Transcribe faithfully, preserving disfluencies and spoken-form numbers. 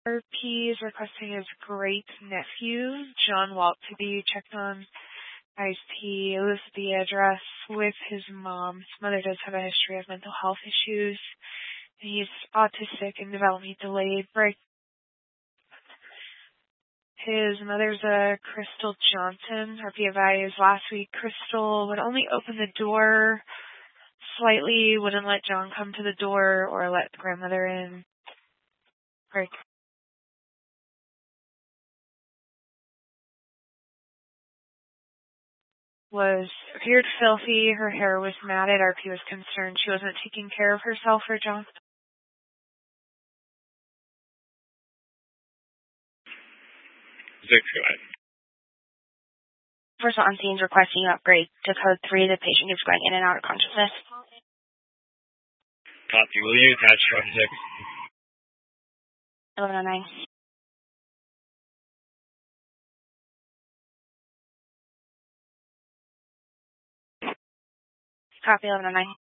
R P is requesting his great nephew, John Walt, to be checked on. I S P listed the address with his mom. His mother does have a history of mental health issues. He's autistic and developmentally delayed. Right. His mother's a Crystal Johnson. Our P of I is last week. Crystal would only open the door slightly, wouldn't let John come to the door or let the grandmother in. Right. Was appeared filthy. Her hair was matted. R P was concerned she wasn't taking care of herself or John. Six, go ahead. First on scene's requesting upgrade to code three. The patient is going in and out of consciousness. Copy. Will you attach code six? eleven oh nine. Copy eleven oh nine.